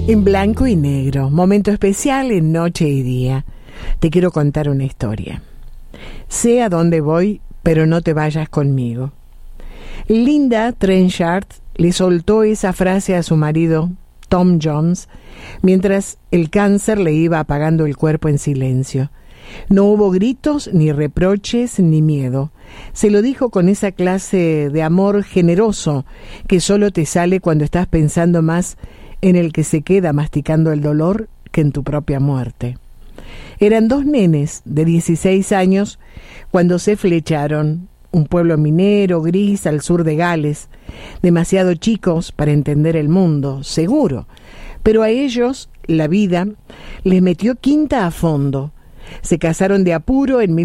En blanco y negro, momento especial en Noche y Día. Te quiero contar una historia. Sé a dónde voy, pero no te vayas conmigo. Linda Trenchard le soltó esa frase a su marido, Tom Jones, mientras el cáncer le iba apagando el cuerpo en silencio. No hubo gritos, ni reproches, ni miedo. Se lo dijo con esa clase de amor generoso que solo te sale cuando estás pensando más en el que se queda masticando el dolor que en tu propia muerte. Eran dos nenes de 16 años cuando se flecharon, un pueblo minero gris al sur de Gales, demasiado chicos para entender el mundo, seguro, pero a ellos la vida les metió quinta a fondo. Se casaron de apuro en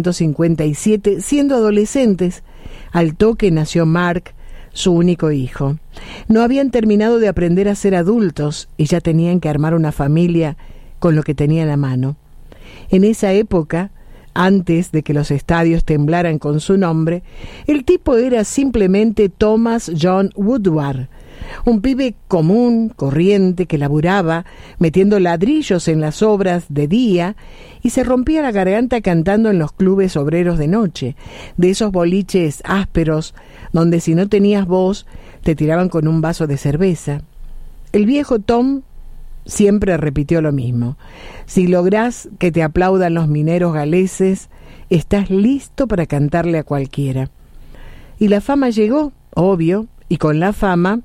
1957, siendo adolescentes. Al toque nació Mark, su único hijo. No habían terminado de aprender a ser adultos y ya tenían que armar una familia con lo que tenían a mano. En esa época, antes de que los estadios temblaran con su nombre, el tipo era simplemente Thomas John Woodward, un pibe común, corriente, que laburaba metiendo ladrillos en las obras de día y se rompía la garganta cantando en los clubes obreros de noche, de esos boliches ásperos donde si no tenías voz te tiraban con un vaso de cerveza. El viejo Tom siempre repitió lo mismo: si lográs que te aplaudan los mineros galeses, estás listo para cantarle a cualquiera. Y la fama llegó, obvio, y con la fama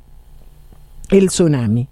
el tsunami.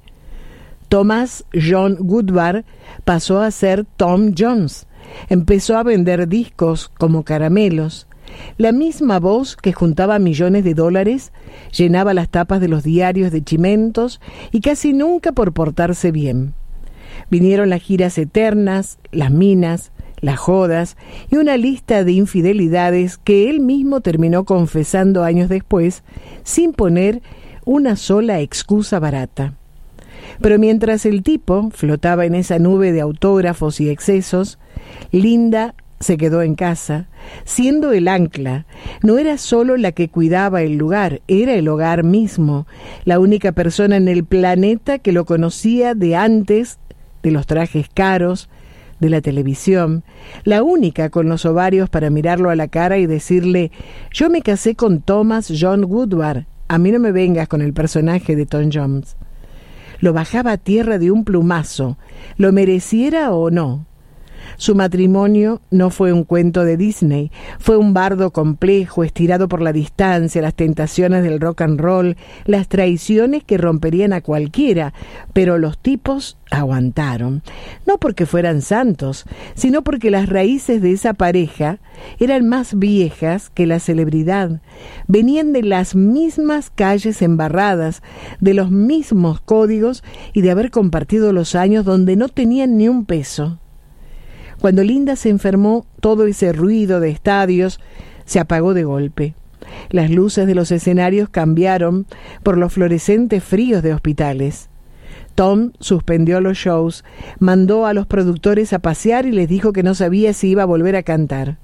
Thomas John Woodward pasó a ser Tom Jones. Empezó a vender discos como caramelos. La misma voz que juntaba millones de dólares llenaba las tapas de los diarios de Chimentos y casi nunca por portarse bien. Vinieron las giras eternas, las minas, las jodas y una lista de infidelidades que él mismo terminó confesando años después sin poner una sola excusa barata. Pero mientras el tipo flotaba en esa nube de autógrafos y excesos, Linda se quedó en casa, siendo el ancla. No era solo la que cuidaba el lugar, era el hogar mismo, la única persona en el planeta que lo conocía de antes de los trajes caros, de la televisión, la única con los ovarios para mirarlo a la cara y decirle: yo me casé con Thomas John Woodward, a mí no me vengas con el personaje de Tom Jones. Lo bajaba a tierra de un plumazo, lo mereciera o no. Su matrimonio no fue un cuento de Disney, fue un bardo complejo, estirado por la distancia, las tentaciones del rock and roll, las traiciones que romperían a cualquiera, pero los tipos aguantaron. No porque fueran santos, sino porque las raíces de esa pareja eran más viejas que la celebridad. Venían de las mismas calles embarradas, de los mismos códigos y de haber compartido los años donde no tenían ni un peso. Cuando Linda se enfermó, todo ese ruido de estadios se apagó de golpe. Las luces de los escenarios cambiaron por los fluorescentes fríos de hospitales. Tom suspendió los shows, mandó a los productores a pasear y les dijo que no sabía si iba a volver a cantar.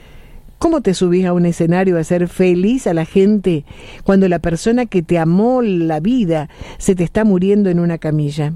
¿Cómo te subís a un escenario a hacer feliz a la gente cuando la persona que te amó la vida se te está muriendo en una camilla?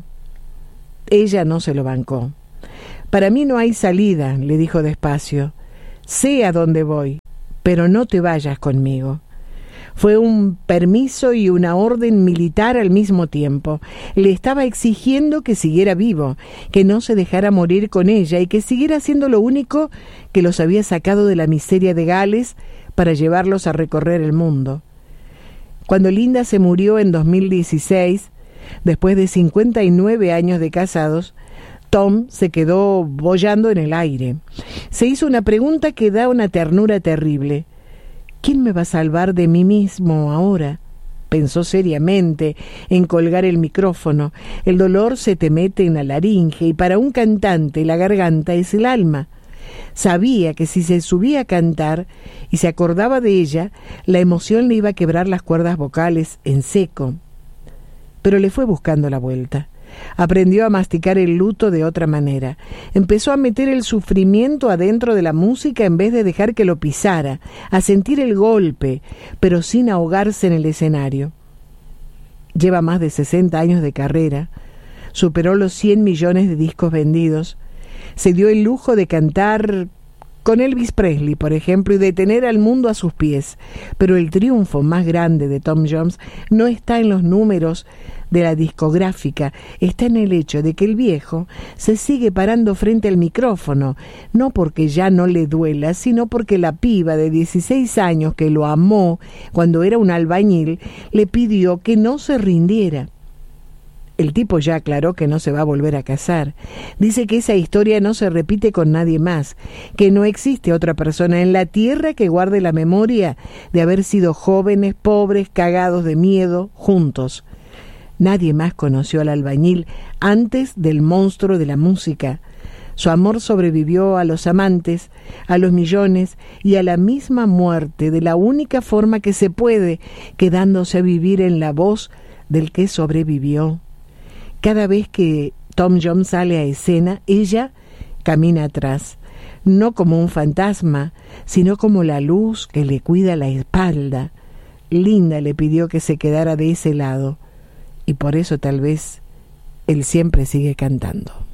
Ella no se lo bancó. Para mí no hay salida, le dijo despacio. Sé a dónde voy, pero no te vayas conmigo. Fue un permiso y una orden militar al mismo tiempo. Le estaba exigiendo que siguiera vivo, que no se dejara morir con ella y que siguiera siendo lo único que los había sacado de la miseria de Gales para llevarlos a recorrer el mundo. Cuando Linda se murió en 2016, después de 59 años de casados, Tom se quedó boyando en el aire. Se hizo una pregunta que da una ternura terrible. ¿Quién me va a salvar de mí mismo ahora? Pensó seriamente en colgar el micrófono. El dolor se te mete en la laringe y para un cantante la garganta es el alma. Sabía que si se subía a cantar y se acordaba de ella, la emoción le iba a quebrar las cuerdas vocales en seco. Pero le fue buscando la vuelta. Aprendió a masticar el luto de otra manera. Empezó a meter el sufrimiento adentro de la música en vez de dejar que lo pisara, a sentir el golpe, pero sin ahogarse en el escenario. Lleva más de 60 años de carrera. superó los 100 millones de discos vendidos. Se dio el lujo de cantar con Elvis Presley, por ejemplo, y de tener al mundo a sus pies. Pero el triunfo más grande de Tom Jones no está en los números de la discográfica, está en el hecho de que el viejo se sigue parando frente al micrófono, no porque ya no le duela, sino porque la piba de 16 años que lo amó cuando era un albañil le pidió que no se rindiera. El tipo ya aclaró que no se va a volver a casar. Dice que esa historia no se repite con nadie más, que no existe otra persona en la tierra que guarde la memoria de haber sido jóvenes, pobres, cagados de miedo, juntos. Nadie más conoció al albañil antes del monstruo de la música. Su amor sobrevivió a los amantes, a los millones y a la misma muerte de la única forma que se puede, quedándose a vivir en la voz del que sobrevivió. Cada vez que Tom Jones sale a escena, ella camina atrás, no como un fantasma, sino como la luz que le cuida la espalda. Linda le pidió que se quedara de ese lado, y por eso tal vez él siempre sigue cantando.